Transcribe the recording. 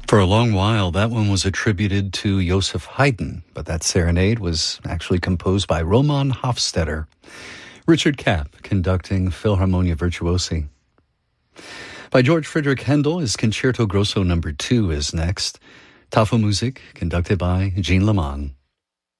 For a long while, that one was attributed to Joseph Haydn, but that serenade was actually composed by Roman Hofstetter. Richard Kapp conducting Philharmonia Virtuosi. By George Friedrich Handel, his Concerto Grosso No. 2 is next. Tafelmusik, conducted by Jean Leman.